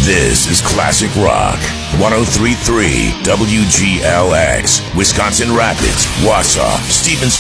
This is Classic Rock, 103.3 WGLX, Wisconsin Rapids, Wausau, Stevens